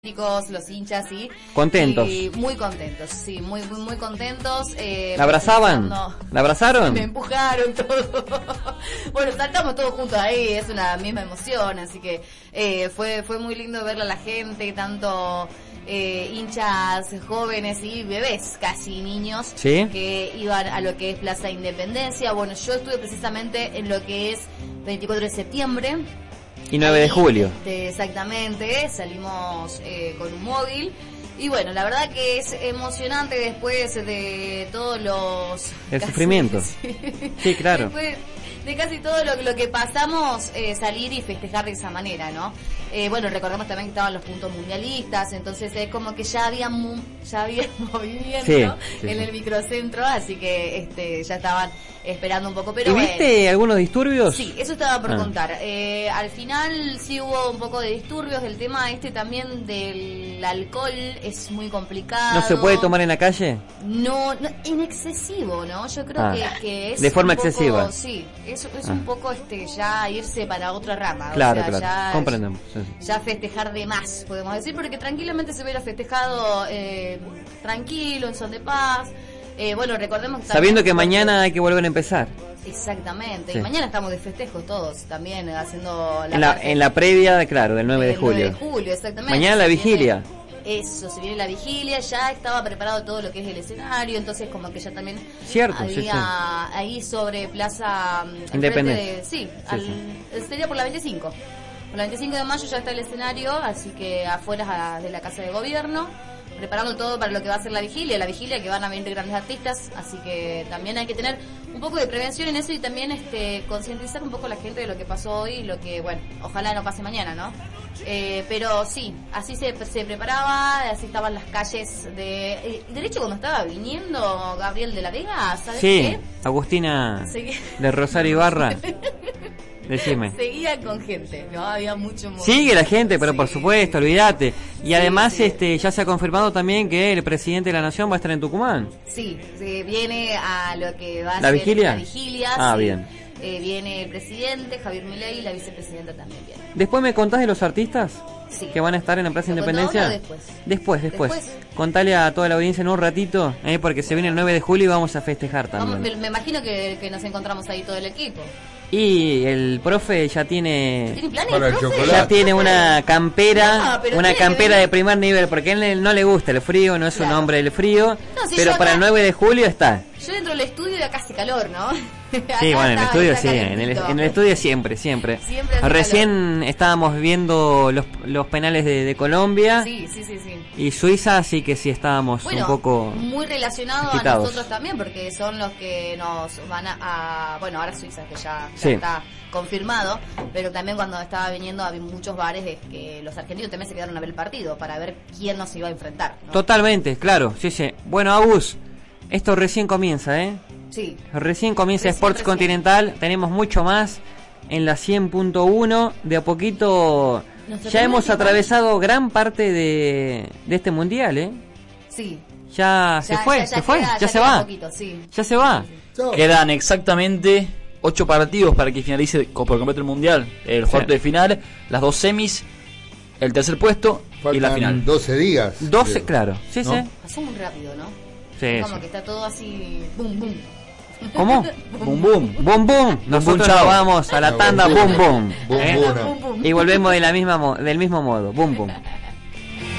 Los hinchas, sí. Contentos. Y muy contentos, sí, muy contentos. ¿La abrazaban? ¿La abrazaron? Me empujaron todo. Bueno, saltamos todos juntos ahí, es una misma emoción, así que fue muy lindo verla a la gente, tanto hinchas jóvenes y bebés, casi niños, ¿sí?, que iban a lo que es Plaza Independencia. Bueno, yo estuve precisamente en lo que es 24 de septiembre. Y 9 de julio. Exactamente, salimos con un móvil. Y bueno, la verdad que es emocionante después de todos los... El sufrimiento. Sí, claro. Después de casi todo lo que pasamos, salir y festejar de esa manera, ¿no? Bueno, recordemos también que estaban los puntos mundialistas, entonces es como que ya había movimiento, sí, en el microcentro, así que ya estaban esperando un poco. Pero ¿y viste algunos disturbios? Sí, eso estaba por contar. Al final sí hubo un poco de disturbios. El tema también del alcohol es muy complicado. ¿No se puede tomar en la calle? No, en excesivo, ¿no? Yo creo que es de forma un poco, excesiva. Sí, es un poco ya irse para otra rama. Claro, o sea, claro, ya, comprendemos. Sí. Ya festejar de más, podemos decir, porque tranquilamente se hubiera festejado tranquilo, en son de paz. Bueno, recordemos que sabiendo que mañana hay que volver a empezar. Exactamente, sí. Y mañana estamos de festejos todos también, haciendo en la previa, claro, del 9 de julio. 9 de julio, exactamente. Mañana la vigilia. Eso, se viene la vigilia, ya estaba preparado todo lo que es el escenario, entonces como que ya también cierto, había sí. ahí sobre Plaza Independencia. Sería por la 25. Por la 25 de mayo ya está el escenario, así que afuera de la Casa de Gobierno, preparando todo para lo que va a ser la vigilia que van a venir grandes artistas, así que también hay que tener un poco de prevención en eso y también concientizar un poco a la gente de lo que pasó hoy y lo que, bueno, ojalá no pase mañana, ¿no? Pero sí, así se preparaba, así estaban las calles de hecho cuando estaba viniendo Gabriel de la Vega, ¿sabes qué? Agustina de Rosario Ibarra. Decime. Seguían con gente, no había mucho movimiento. Sigue la gente, pero por supuesto, olvídate. Y además ya se ha confirmado también que el presidente de la Nación va a estar en Tucumán. Sí, se viene a lo que va a ¿La ser vigilia? La vigilia. Ah, sí. Bien. Viene el presidente, Javier Milei, y la vicepresidenta también viene. ¿Después me contás de los artistas? Sí. ¿Que van a estar en la Plaza Independencia? Después. Contale a toda la audiencia en un ratito, porque se viene el 9 de julio y vamos a festejar también. Me imagino que nos encontramos ahí todo el equipo. Y el profe ya tiene... ¿Tiene planes, para el profe? chocolate. Ya tiene una campera, de primer nivel, porque a él no le gusta el frío, no es un hombre del frío, pero para el 9 de julio está. Yo dentro del estudio y acá hace calor, ¿no? Sí, bueno, en el estudio sí, en el estudio siempre. Recién estábamos viendo los penales de Colombia. Sí. Y Suiza, así que sí estábamos un poco muy relacionados a nosotros también, porque son los que nos van bueno, ahora Suiza, que ya está confirmado, pero también cuando estaba viniendo había muchos bares que los argentinos también se quedaron a ver el partido para ver quién nos iba a enfrentar, ¿no? Totalmente, claro, sí. Bueno, Agus, esto recién comienza, Sí. Recién comienza Sports Continental, tenemos mucho más en la 100.1, de a poquito ya hemos atravesado gran parte de este mundial, Sí. Ya se va. Ya se va. Quedan exactamente 8 partidos para que finalice por completo el mundial, el cuarto de final, las 2 semis, el tercer puesto. Faltan y la final. 12 días. 12, claro. Sí, ¿no? Pasó muy rápido, ¿no? Sí. Como que está todo así, boom. ¿Cómo? Boom, boom. Nosotros nos vamos a la tanda, boom. Boom. Y volvemos del mismo modo, boom.